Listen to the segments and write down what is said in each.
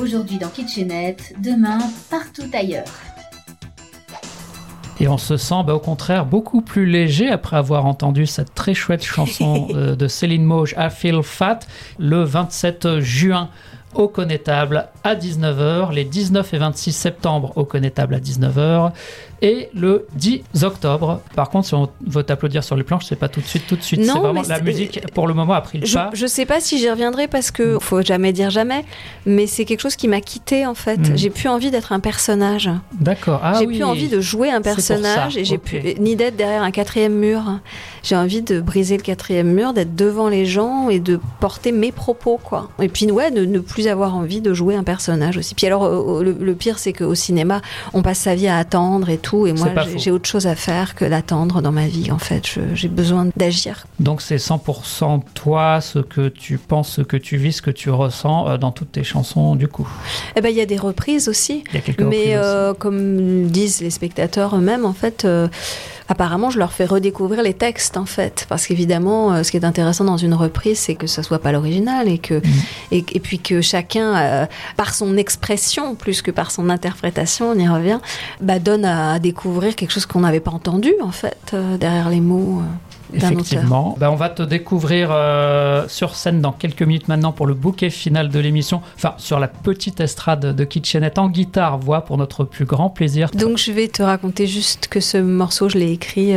Aujourd'hui dans Kitchenette, demain partout ailleurs. Et on se sent au contraire beaucoup plus léger après avoir entendu cette très chouette chanson de Céline Mauge, I Feel Fat, le 27 juin au Connétable à 19h, les 19 et 26 septembre au Connétable à 19h et le 10 octobre. Par contre, si on veut t'applaudir sur les planches, c'est pas tout de suite. Non, c'est vraiment la musique pour le moment a pris le pas. Je sais pas si j'y reviendrai parce que faut jamais dire jamais, mais c'est quelque chose qui m'a quittée en fait. J'ai plus envie d'être un personnage. D'accord. J'ai plus envie de jouer un personnage et j'ai plus ni d'être derrière un quatrième mur. J'ai envie de briser le quatrième mur, d'être devant les gens et de porter mes propos quoi. Et puis de ne plus avoir envie de jouer un personnage aussi. Puis alors le pire c'est qu'au cinéma on passe sa vie à attendre et tout, et moi j'ai autre chose à faire que d'attendre dans ma vie en fait. J'ai besoin d'agir. Donc c'est 100% toi, ce que tu penses, ce que tu vis, ce que tu ressens dans toutes tes chansons du coup. Eh ben il y a des reprises aussi. Il y a quelques reprises aussi. Comme disent les spectateurs eux-mêmes en fait. Apparemment, je leur fais redécouvrir les textes, en fait. Parce qu'évidemment, ce qui est intéressant dans une reprise, c'est que ça soit pas l'original et puis que chacun, par son expression, plus que par son interprétation, on y revient, donne à découvrir quelque chose qu'on n'avait pas entendu, en fait, derrière les mots. Effectivement. On va te découvrir sur scène dans quelques minutes maintenant pour le bouquet final de l'émission. Enfin, sur la petite estrade de Kitchenette en guitare-voix pour notre plus grand plaisir. Donc, je vais te raconter juste que ce morceau, je l'ai écrit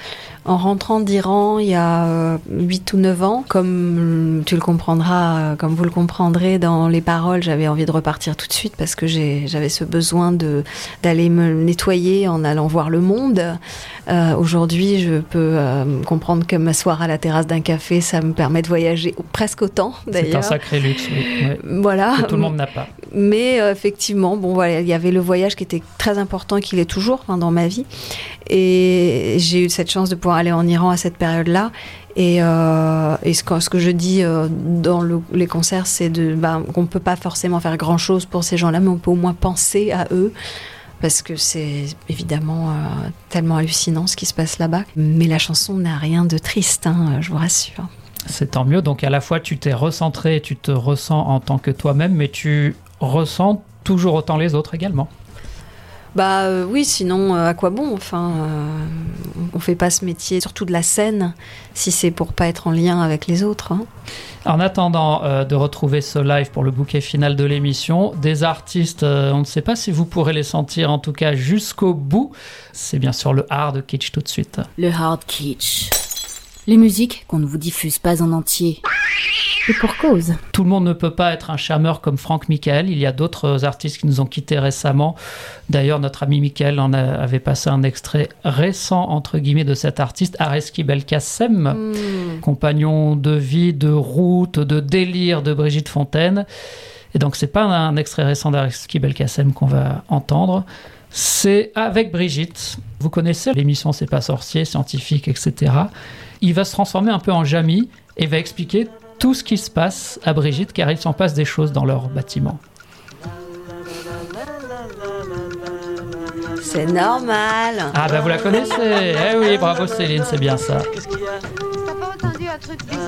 en rentrant d'Iran il y a 8 ou 9 ans. Comme tu le comprendras, comme vous le comprendrez dans les paroles, j'avais envie de repartir tout de suite parce que j'avais ce besoin d'aller me nettoyer en allant voir le monde. Aujourd'hui, je peux comprendre que m'asseoir à la terrasse d'un café, ça me permet de voyager presque autant, d'ailleurs. C'est un sacré luxe, oui. Ouais. Voilà. Que tout le monde n'a pas. Mais effectivement, il y avait le voyage qui était très important, qu'il est toujours dans ma vie. Et j'ai eu cette chance de pouvoir aller en Iran à cette période-là. Et ce que je dis dans les concerts, c'est qu'on ne peut pas forcément faire grand-chose pour ces gens-là, mais on peut au moins penser à eux. Parce que c'est évidemment tellement hallucinant ce qui se passe là-bas. Mais la chanson n'a rien de triste, je vous rassure. C'est tant mieux. Donc à la fois, tu t'es recentré, tu te ressens en tant que toi-même, mais tu ressens toujours autant les autres également. Oui, sinon à quoi bon ? Enfin, on fait pas ce métier, surtout de la scène, si c'est pour pas être en lien avec les autres. En attendant de retrouver ce live pour le bouquet final de l'émission, des artistes, on ne sait pas si vous pourrez les sentir, en tout cas jusqu'au bout. C'est bien sûr le hard kitsch tout de suite. Le hard kitsch. Les musiques qu'on ne vous diffuse pas en entier. Et pour cause. Tout le monde ne peut pas être un charmeur comme Franck Michael. Il y a d'autres artistes qui nous ont quittés récemment. D'ailleurs, notre ami Michael avait passé un extrait récent, entre guillemets, de cet artiste, Areski Belkacem, compagnon de vie, de route, de délire de Brigitte Fontaine. Et donc, c'est pas un extrait récent d'Areski Belkacem qu'on va entendre. C'est avec Brigitte. Vous connaissez l'émission C'est pas sorcier, scientifique, etc. Il va se transformer un peu en Jamy et va expliquer tout ce qui se passe à Brigitte, car il s'en passe des choses dans leur bâtiment. C'est normal. Ah vous la connaissez. Eh oui, bravo Céline, c'est bien ça. T'as pas entendu un truc bizarre ?